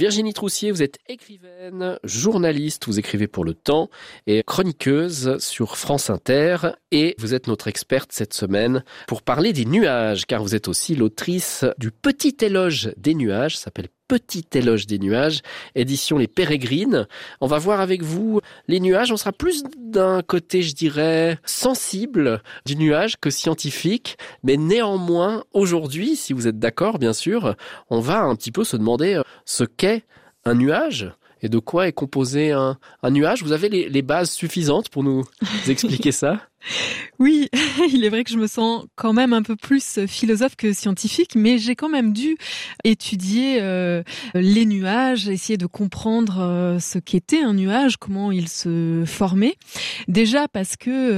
Virginie Troussier, vous êtes écrivaine, journaliste, vous écrivez pour Le Temps et chroniqueuse sur France Inter et vous êtes notre experte cette semaine pour parler des nuages car vous êtes aussi l'autrice du Petit éloge des nuages, ça s'appelle Petit éloge des nuages, édition Les Pérégrines. On va voir avec vous les nuages. On sera plus d'un côté, je dirais, sensible du nuage que scientifique. Mais néanmoins, aujourd'hui, si vous êtes d'accord, bien sûr, on va un petit peu se demander ce qu'est un nuage et de quoi est composé un nuage. Vous avez les bases suffisantes pour nous expliquer ça ? Oui, il est vrai que je me sens quand même un peu plus philosophe que scientifique, mais j'ai quand même dû étudier les nuages, essayer de comprendre ce qu'était un nuage, comment il se formait. Déjà parce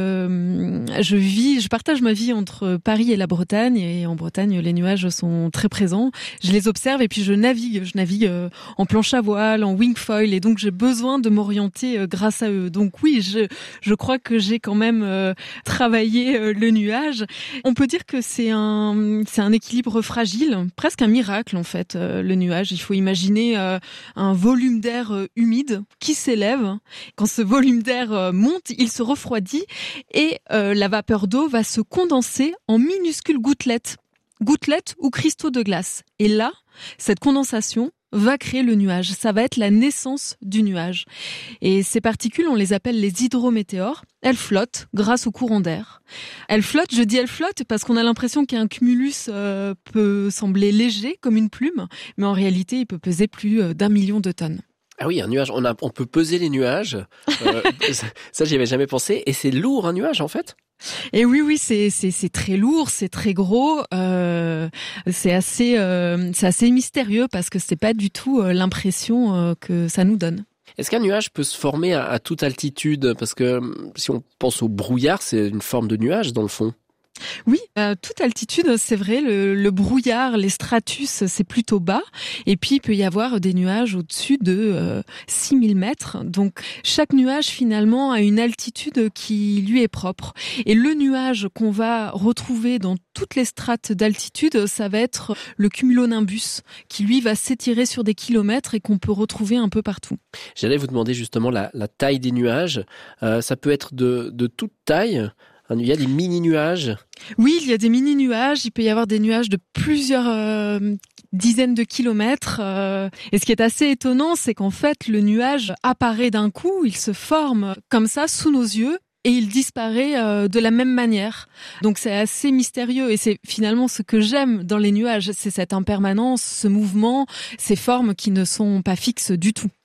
que je partage ma vie entre Paris et la Bretagne, et en Bretagne les nuages sont très présents. Je les observe et puis je navigue en planche à voile, en wingfoil, et donc j'ai besoin de m'orienter grâce à eux. Donc oui, je crois que j'ai quand même travailler le nuage. On peut dire que c'est un équilibre fragile, presque un miracle en fait, le nuage. Il faut imaginer un volume d'air humide qui s'élève. Quand ce volume d'air monte, il se refroidit et la vapeur d'eau va se condenser en minuscules gouttelettes ou cristaux de glace. Et là, cette condensation va créer le nuage. Ça va être la naissance du nuage. Et ces particules, on les appelle les hydrométéores. Elles flottent grâce au courant d'air. Elles flottent, je dis elles flottent parce qu'on a l'impression qu'un cumulus peut sembler léger comme une plume, mais en réalité, il peut peser plus d'1 million de tonnes. Ah oui, un nuage, on peut peser les nuages. Ça, j'y avais jamais pensé. Et c'est lourd, un nuage, en fait ? Et oui, c'est très lourd, c'est très gros, c'est assez mystérieux parce que c'est pas du tout l'impression que ça nous donne. Est-ce qu'un nuage peut se former à toute altitude ? Parce que si on pense au brouillard, c'est une forme de nuage dans le fond. Oui, à toute altitude, c'est vrai, le brouillard, les stratus, c'est plutôt bas. Et puis, il peut y avoir des nuages au-dessus de 6000 mètres. Donc, chaque nuage, finalement, a une altitude qui lui est propre. Et le nuage qu'on va retrouver dans toutes les strates d'altitude, ça va être le cumulonimbus, qui, lui, va s'étirer sur des kilomètres et qu'on peut retrouver un peu partout. J'allais vous demander justement la taille des nuages. Ça peut être de toute taille. Il y a des mini-nuages. Oui, il y a des mini-nuages. Il peut y avoir des nuages de plusieurs dizaines de kilomètres. Et ce qui est assez étonnant, c'est qu'en fait, le nuage apparaît d'un coup, il se forme comme ça sous nos yeux et il disparaît de la même manière. Donc c'est assez mystérieux et c'est finalement ce que j'aime dans les nuages, c'est cette impermanence, ce mouvement, ces formes qui ne sont pas fixes du tout.